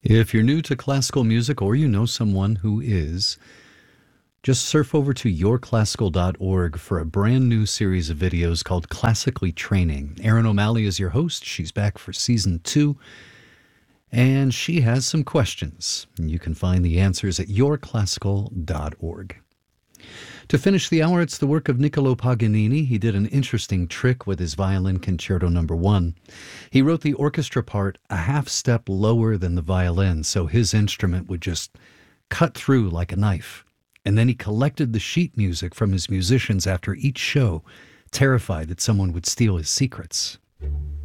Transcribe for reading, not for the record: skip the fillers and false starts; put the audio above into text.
If you're new to classical music or you know someone who is, just surf over to yourclassical.org for a brand new series of videos called Classically Training. Erin O'Malley is your host. She's back for season 2, and she has some questions. You can find the answers at yourclassical.org. To finish the hour, it's the work of Niccolo Paganini. He did an interesting trick with his Violin Concerto No. 1. He wrote the orchestra part a half step lower than the violin, so his instrument would just cut through like a knife. And then he collected the sheet music from his musicians after each show, terrified that someone would steal his secrets.